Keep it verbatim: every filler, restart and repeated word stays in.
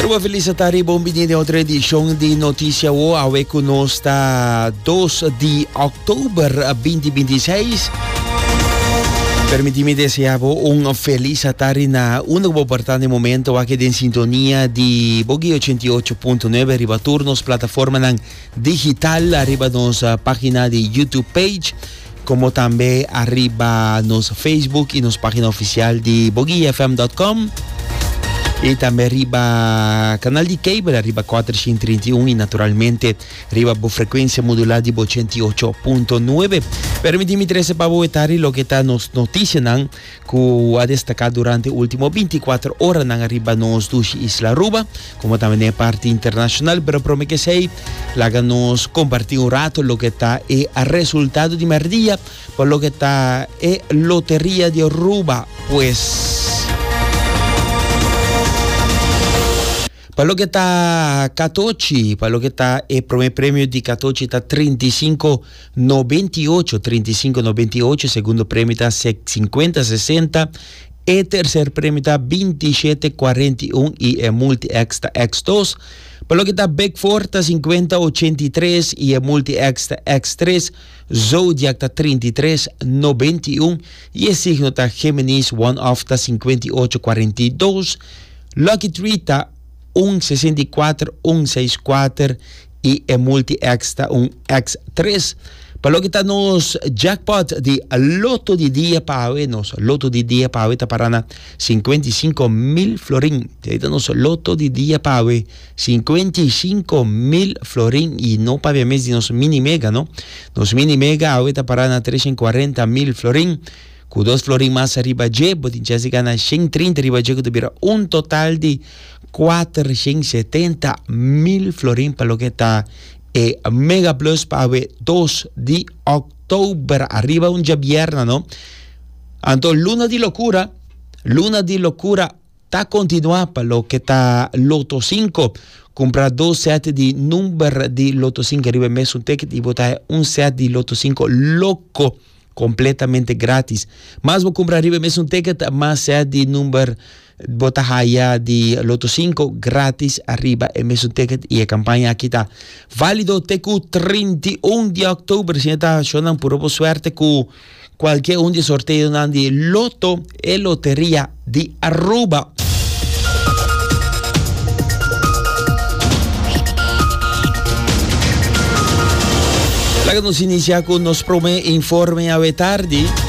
Aruba feliz tarde, bienvenido a otra edición de Noticia O. Hoy con nosotros dos de octubre veinte veintiséis. Permíteme desear un feliz tarde en un importante momento aquí en sintonía de Bogi ochenta y ocho punto nueve, arriba turnos, plataforma digital, arriba nuestra página de YouTube page, como también arriba nuestro Facebook y nuestra página oficial de bogi f m punto com. Y también arriba canal de cable, arriba cuatrocientos treinta y uno y naturalmente arriba por frecuencia modulada de ochenta y ocho punto nueve. Permíteme trece para comentar lo que está nos noticias que ha destacado durante las últimas veinticuatro horas en arriba nos dos Isla Aruba, como también en parte internacional, pero prometo que sei, la que nos compartir un rato lo que está el resultado de merdía, por lo que está la lotería de Aruba, pues. Para lo que está Catochi, para lo que está el primer premio de Catochi está treinta y cinco noventa y ocho, treinta y cinco noventa y ocho, segundo premio está cincuenta sesenta, el tercer premio está veintisiete cuarenta y uno y el multi extra X dos. Para lo que está Beckford está cincuenta ochenta y tres y el multi extra X tres, Zodiac está treinta y tres noventa y uno y el signo está Géminis One Off está cincuenta y ocho cuarenta y dos, Lucky Tree está un sesenta y cuatro, un sesenta y cuatro y el multi extra un X tres. Para lo que está nos jackpot de loto de día para hoy, nos loto de día para hoy está para cincuenta y cinco mil florín. Ahorita nos loto de día para hoy cincuenta y cinco mil florín y no para mes de nos mini mega, ¿no? Nos mini mega ahorita para trescientos cuarenta mil florín. Con dos florín más arriba, Botín ya se gana ciento treinta arriba, que tuviera un total de cuatrocientos setenta mil florín para lo que está eh, Mega Plus para el dos de octubre, arriba un día viernes, ¿no? Entonces, luna de locura, luna de locura, está continuando para lo que está Loto cinco. Comprar dos sets de número de Loto cinco, arriba mes un ticket y botar un set de Loto cinco loco, completamente gratis. Más voy a comprar arriba mes un ticket, más set de número botahaya de Loto cinco gratis arriba en mes un ticket y la campaña aquí está válido tecu treinta y uno de octubre. Si está sonando por suerte que cualquier un de sorteo de Loto e lotería de Aruba. La que nos inicia con nos promete informe a tarde.